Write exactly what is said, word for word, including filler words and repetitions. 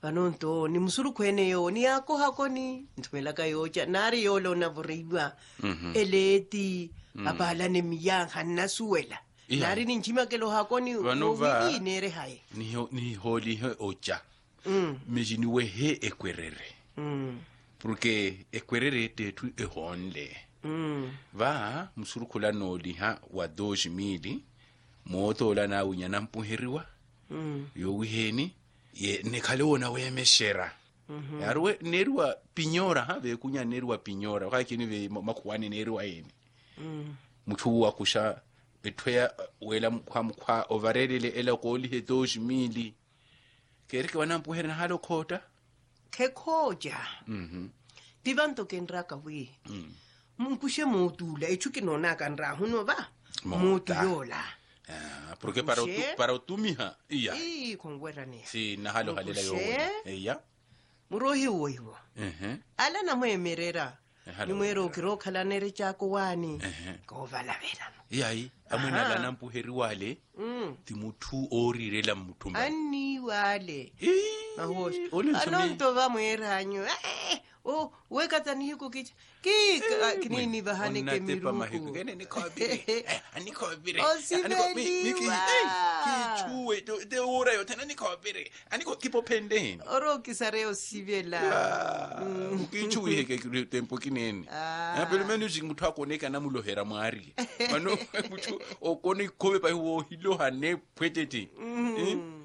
Panonto ni musuru kwene yo ni ako hako ni ntumela kayo cha nari yo lo na vuriwa eleti abala ne miyanga na suela nari ni nchima ke lo hako ni Vanova nere hai ni ho, ni holi he ocha mm mejini we he ekwerere mm porque ekwerere te tu e honle mm va musuru kula no li ha wa doji mili moto la na unyana mpuheriwa mm yo wiheni ye nekalona we meshera mhm yarwe nerwa pinyora ha ve kunya nerwa pinyora ka kini ve makuwane nerwa yeni mm muthu wa kusha bethoya wela mkhwa mkhwa overelele ela goli he doji mili kere ke wana mpuhera halo khota ke khoja mhm bibanto ke nraka we mm munkushe motula echuki nona ka nra huno ba Mota. motuyola ah porque para Mkushe. tu, para tumiha iya i kongwerane si na halo halela yo Mkushe. iya murohi woiwo mhm ala na mwemerera Ehalo ni mwero kiro khala nere chako wani Ehe. ko vala vela iya amwena Aha. lana mpuheri wale mm timuthu orirela muthumba ani wale eh mahoshi ole anonto va mweranyo eh o weka tani hiko kicha ki kinini bahane ke miruku kene ni kobire ani kobire O sibeliwa. kichuwe de ora yo tena ni kobire ani ko kipo pendeni oro kisareo sivela kichuwe heke tempo kineni Ah. ya pelo menos muthu akoneka na mulohera mwari mano muthu okone kobe pa wo hilo hane pweteti Mm.